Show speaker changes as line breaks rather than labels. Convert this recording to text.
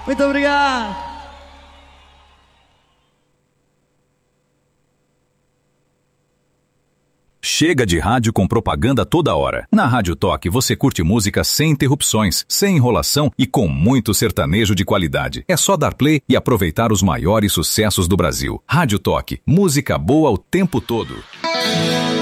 Muito obrigado.
Chega de rádio com propaganda toda hora. Na Rádio Toque você curte música sem interrupções, sem enrolação e com muito sertanejo de qualidade. É só dar play e aproveitar os maiores sucessos do Brasil. Rádio Toque, música boa o tempo todo.